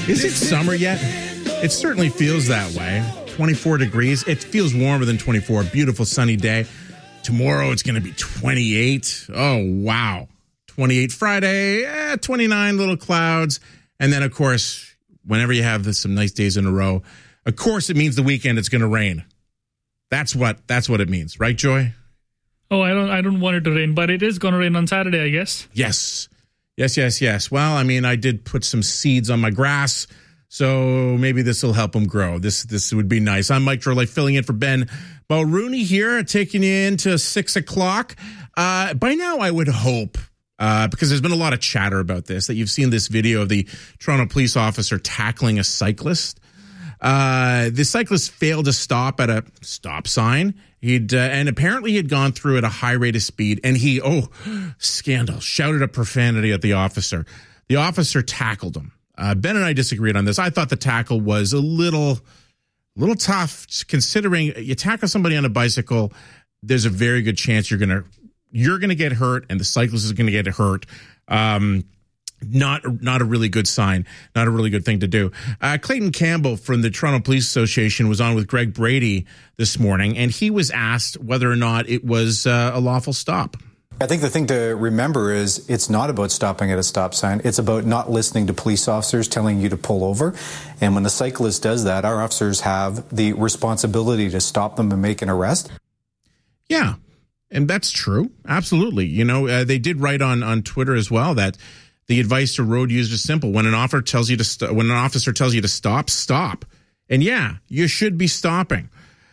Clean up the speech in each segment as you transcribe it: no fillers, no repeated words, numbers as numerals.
Is it summer yet? It certainly feels that way. 24 degrees. It feels warmer than 24. Beautiful sunny day. Tomorrow it's going to be 28. Oh, wow. 28 Friday, 29 little clouds. And then, of course, whenever you have some nice days in a row, of course, it means the weekend it's going to rain. That's what it means. Right, Joy? Oh, I don't want it to rain, but it is going to rain on Saturday, I guess. Yes. Well, I mean, I did put some seeds on my grass, so maybe this will help them grow. This would be nice. I'm Mike Drolet, filling in for Ben Mulrooney here, taking you into 6 o'clock. By now, I would hope, because there's been a lot of chatter about this, that you've seen this video of the Toronto police officer tackling a cyclist. The cyclist failed to stop at a stop sign. And apparently he had gone through at a high rate of speed, and he, scandal, shouted a profanity at the officer. The officer tackled him. Ben and I disagreed on this. I thought the tackle was a little tough, considering you tackle somebody on a bicycle, there's a very good chance you're gonna get hurt, and the cyclist is gonna get hurt. Not a really good sign, not a really good thing to do. Clayton Campbell from the Toronto Police Association was on with Greg Brady this morning, and he was asked whether or not it was a lawful stop. I think the thing to remember is it's not about stopping at a stop sign. It's about not listening to police officers telling you to pull over. And when the cyclist does that, our officers have the responsibility to stop them and make an arrest. Yeah, and that's true. Absolutely. You know, they did write on Twitter as well that the advice to road users is simple. When an officer tells you to stop, stop. And yeah, you should be stopping.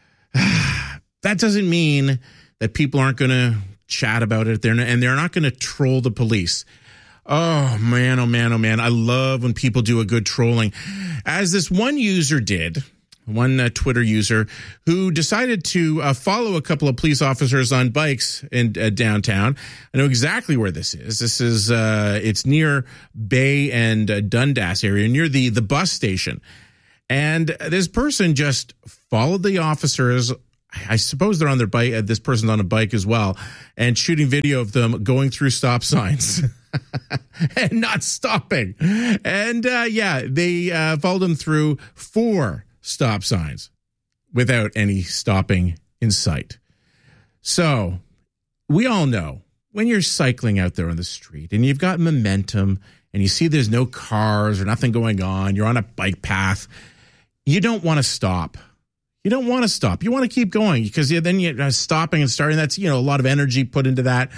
That doesn't mean that people aren't going to chat about it. They're not going to troll the police. Oh man. I love when people do a good trolling. As this one user did, one Twitter user who decided to follow a couple of police officers on bikes in downtown. I know exactly where this is. This is it's near Bay and Dundas area, near the bus station. And this person just followed the officers. I suppose they're on their bike. This person's on a bike as well, and shooting video of them going through stop signs and not stopping. And they followed them through 4 stop signs without any stopping in sight. So we all know when you're cycling out there on the street and you've got momentum and you see there's no cars or nothing going on, you're on a bike path, you don't want to stop. You don't want to stop. You want to keep going because then you're stopping and starting. That's, a lot of energy put into that.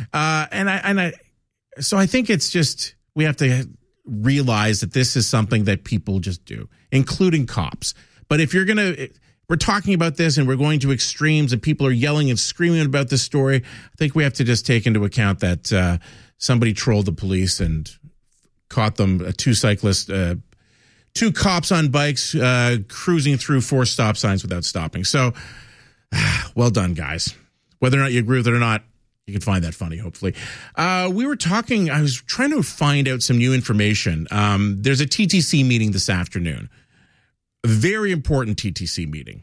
So I think it's just, we have to realize that this is something that people just do, including cops. But if we're talking about this and we're going to extremes and people are yelling and screaming about this story, I think we have to just take into account that somebody trolled the police and caught them, 2 cyclists, 2 cops on bikes cruising through 4 stop signs without stopping. So, well done, guys. Whether or not you agree with it or not, you can find that funny, hopefully. I was trying to find out some new information. There's a TTC meeting this afternoon. A very important TTC meeting.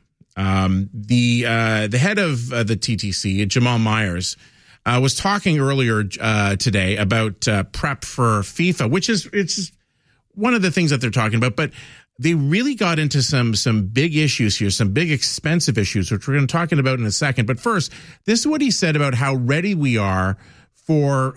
The head of the TTC, Jamal Myers, was talking earlier today about prep for FIFA, which it's one of the things that they're talking about. But they really got into some big issues here, some big expensive issues, which we're going to talk about in a second. But first, this is what he said about how ready we are for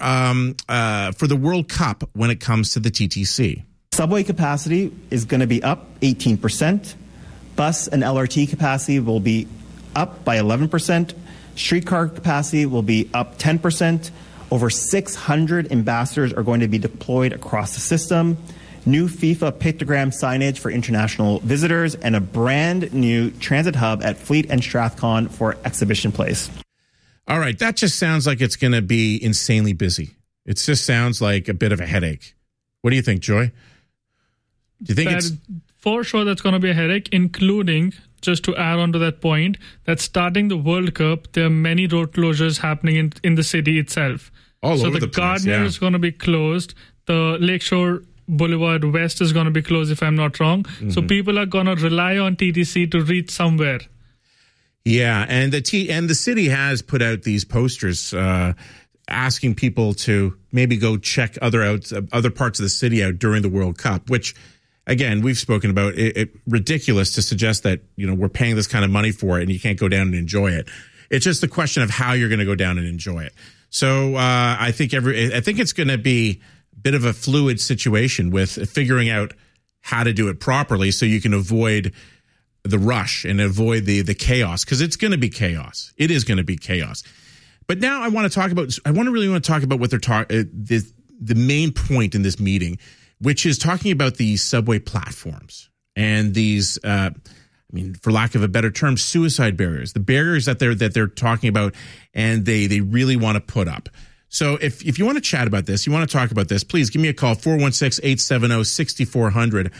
the World Cup when it comes to the TTC. Subway capacity is going to be up 18%. Bus and LRT capacity will be up by 11%. Streetcar capacity will be up 10%. Over 600 ambassadors are going to be deployed across the system. New FIFA pictogram signage for international visitors, and a brand new transit hub at Fleet and Strathcon for Exhibition Place. All right, that just sounds like it's going to be insanely busy. It just sounds like a bit of a headache. What do you think, Joy? Do you think it's... For sure, that's going to be a headache, including, just to add on to that point, that starting the World Cup, there are many road closures happening in the city itself. All over the place, Gardiner is going to be closed. The Lakeshore Boulevard West is going to be closed, if I'm not wrong. Mm-hmm. So people are going to rely on TTC to reach somewhere. Yeah, and the city has put out these posters asking people to maybe go check other parts of the city out during the World Cup, which, again, we've spoken about it, ridiculous to suggest that, we're paying this kind of money for it and you can't go down and enjoy it. It's just a question of how you're going to go down and enjoy it. So I think it's going to be a bit of a fluid situation with figuring out how to do it properly so you can avoid the rush and avoid the chaos, because it's going to be chaos. It is going to be chaos. But now I want to really talk about what they're the main point in this meeting, which is talking about the subway platforms and these, for lack of a better term, suicide barriers, the barriers that they're talking about and they really want to put up. So if you want to chat about this, you want to talk about this, please give me a call, 416-870-6400,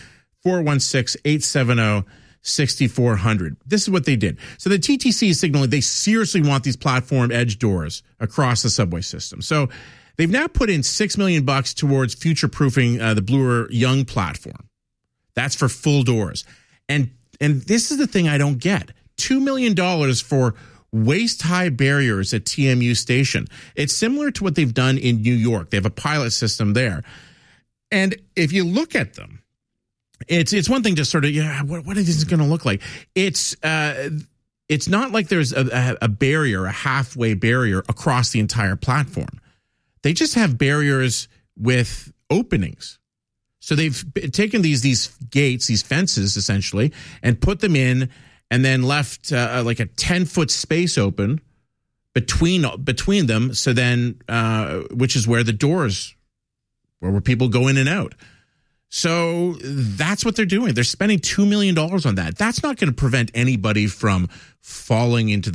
416-870-6400. This is what they did. So the TTC is signaling they seriously want these platform edge doors across the subway system. So they've now put in $6 million towards future-proofing the Bloor-Young platform. That's for full doors. And this is the thing I don't get. $2 million for waist-high barriers at TMU Station. It's similar to what they've done in New York. They have a pilot system there. And if you look at them, it's one thing to sort of, what is this going to look like? It's not like there's a barrier, a halfway barrier across the entire platform. They just have barriers with openings. So they've taken these gates, these fences essentially, and put them in and then left like a 10-foot space open between them. So then, which is where the doors, where people go in and out. So that's what they're doing. They're spending $2 million on that. That's not going to prevent anybody from falling off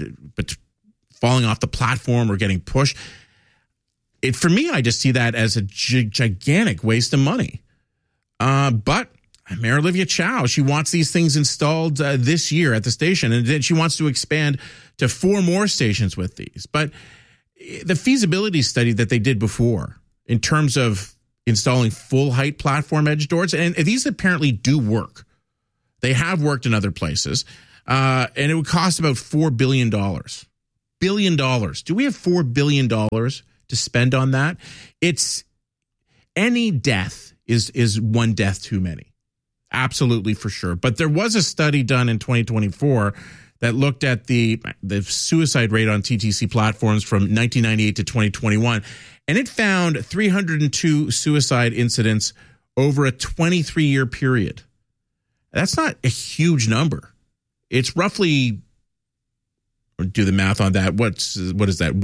the platform or getting pushed. For me, I just see that as a gigantic waste of money. But Mayor Olivia Chow, she wants these things installed this year at the station, and then she wants to expand to 4 more stations with these. But the feasibility study that they did before in terms of installing full height platform edge doors, and these apparently do work. They have worked in other places, and it would cost about $4 billion. Billion dollars. Do we have $4 billion to spend on that? It's any death is one death too many. Absolutely, for sure. But there was a study done in 2024 that looked at the suicide rate on TTC platforms from 1998 to 2021, and it found 302 suicide incidents over a 23-year period. That's not a huge number. It's roughly, do the math on that. What is that?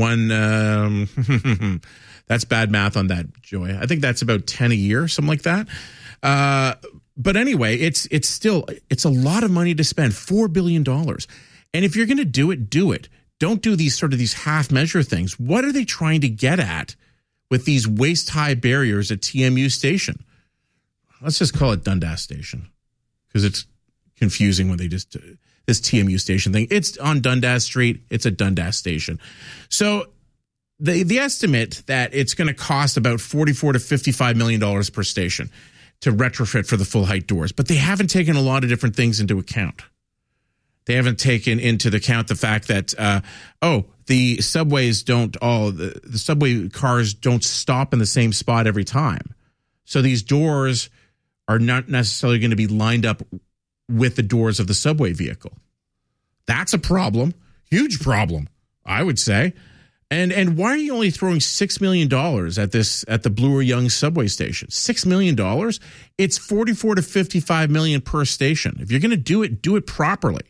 That's bad math on that, Joy. I think that's about 10 a year, something like that. But anyway, it's a lot of money to spend, $4 billion. And if you're going to do it. Don't do these half measure things. What are they trying to get at with these waist high barriers at TMU Station? Let's just call it Dundas Station, because it's confusing when they just this TMU Station thing. It's on Dundas Street. It's a Dundas Station. So the estimate that it's going to cost about $44 to $55 million per station to retrofit for the full height doors. But they haven't taken a lot of different things into account. They haven't taken into account the fact that, the subways the subway cars don't stop in the same spot every time. So these doors are not necessarily going to be lined up with the doors of the subway vehicle. That's a problem. Huge problem, I would say. And why are you only throwing $6 million at the Bloor-Young subway station? $6 million? It's $44 to $55 million per station. If you're going to do it properly.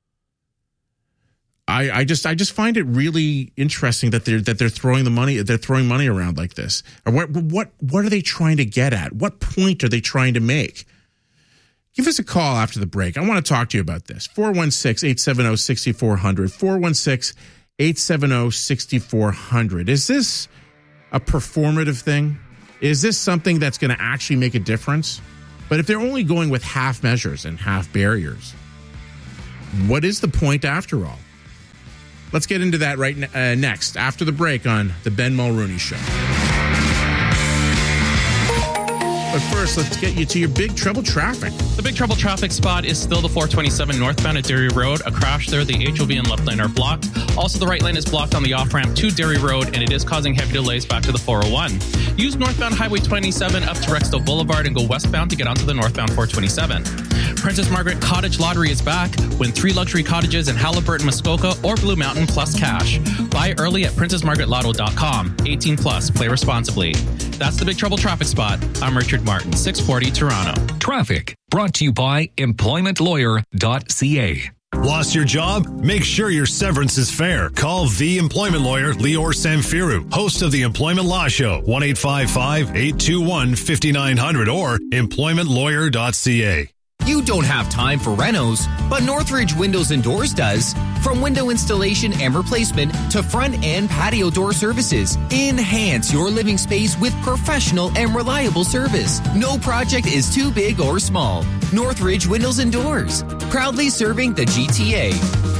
I just find it really interesting that they're throwing money around like this. Or what are they trying to get at? What point are they trying to make? Give us a call after the break. I want to talk to you about this. 416-870-6400. 416-870-6400. Is this a performative thing? Is this something that's going to actually make a difference? But if they're only going with half measures and half barriers, what is the point after all? Let's get into that right next, after the break on The Ben Mulrooney Show. But first, let's get you to your Big Trouble traffic. The Big Trouble traffic spot is still the 427 northbound at Derry Road. A crash there. The HOV and left lane are blocked. Also, the right lane is blocked on the off-ramp to Derry Road, and it is causing heavy delays back to the 401. Use northbound Highway 27 up to Rexdale Boulevard and go westbound to get onto the northbound 427. Princess Margaret Cottage Lottery is back. Win 3 luxury cottages in Halliburton, Muskoka, or Blue Mountain plus cash. Buy early at princessmargaretlotto.com. 18 plus. Play responsibly. That's the Big Trouble traffic spot. I'm Richard Martin, 640 Toronto. Traffic brought to you by employmentlawyer.ca. Lost your job? Make sure your severance is fair. Call the employment lawyer, Lior Samfiru, host of the Employment Law Show, 1-855-821-5900 or employmentlawyer.ca. You don't have time for renos, but Northridge Windows and Doors does. From window installation and replacement to front and patio door services, enhance your living space with professional and reliable service. No project is too big or small. Northridge Windows and Doors, proudly serving the GTA.